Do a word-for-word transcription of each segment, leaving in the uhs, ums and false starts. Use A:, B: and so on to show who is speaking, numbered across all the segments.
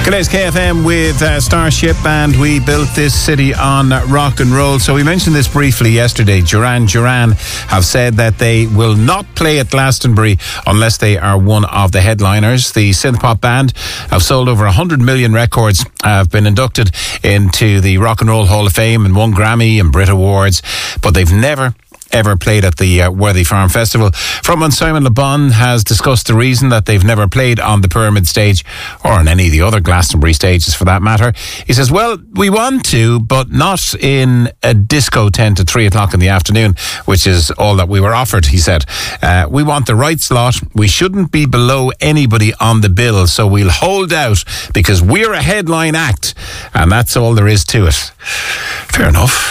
A: Today's K F M with uh, Starship, and we built this city on rock and roll. So we mentioned this briefly yesterday. Duran Duran have said that they will not play at Glastonbury unless they are one of the headliners. The synth-pop band have sold over one hundred million records, have been inducted into the Rock and Roll Hall of Fame and won Grammy and Brit Awards, but they've never ever played at the uh, Worthy Farm Festival. Frontman Simon Le Bon has discussed the reason that they've never played on the Pyramid stage, or on any of the other Glastonbury stages for that matter. He says, well, we want to, but not in a disco ten to three o'clock in the afternoon, which is all that we were offered, he said. Uh, we want the right slot. We shouldn't be below anybody on the bill, so we'll hold out because we're a headline act, and that's all there is to it. Fair enough.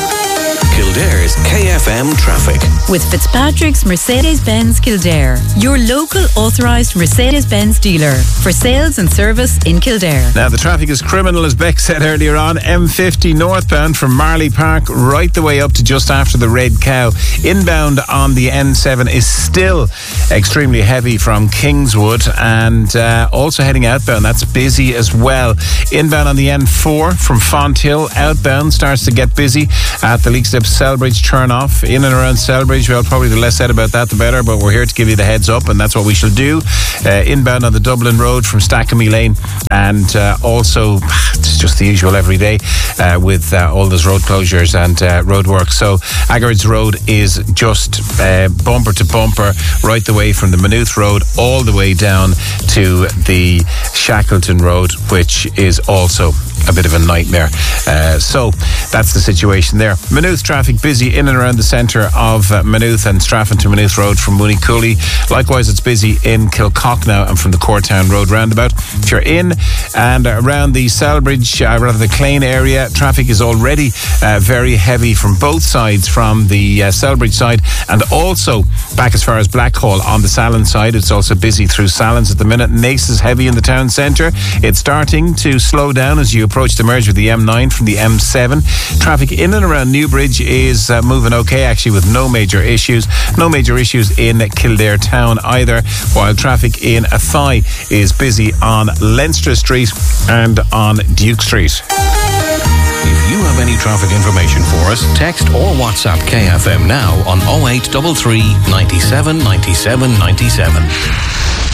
B: Kildare's K F M traffic.
C: With Fitzpatrick's Mercedes-Benz Kildare, your local authorised Mercedes-Benz dealer for sales and service in Kildare.
A: Now, the traffic is criminal, as Beck said earlier on. M fifty northbound from Marley Park right the way up to just after the Red Cow. Inbound on the N seven is still extremely heavy from Kingswood, and uh, also heading outbound, that's busy as well. Inbound on the N four from Fonthill, outbound starts to get busy at the Leixlip Selbridge turn off. In and around Selbridge, well, probably the less said about that the better, but we're here to give you the heads up, and that's what we shall do. Uh, inbound on the Dublin Road from Stackamy Lane, and uh, also it's just the usual every day uh, with uh, all those road closures and uh, road work. So Aggards Road is just uh, bumper to bumper right the way from the Maynooth Road all the way down to the Shackleton Road, which is also a bit of a nightmare. Uh, so that's the situation there. Maynooth traffic busy in and around the centre of uh, Maynooth and Straffan to Maynooth Road from Mooney Cooley. Likewise, it's busy in Kilcocknow and from the Courtown Road roundabout. If you're in and around the Selbridge, uh, rather the Clane area, traffic is already uh, very heavy from both sides, from the uh, Selbridge side and also back as far as Blackhall on the Sallins side. It's also busy through Sallins at the minute. Nace is heavy in the town centre. It's starting to slow down as you approach the merge with the M nine from the M seven. Traffic in and around Newbridge is uh, moving okay, actually, with no major issues. No major issues in Kildare town either, while traffic in Athy is busy on Leinster Street and on Duke Street.
B: If you have any traffic information for us, text or WhatsApp K F M now on oh eight three three, ninety-seven, ninety-seven, ninety-seven.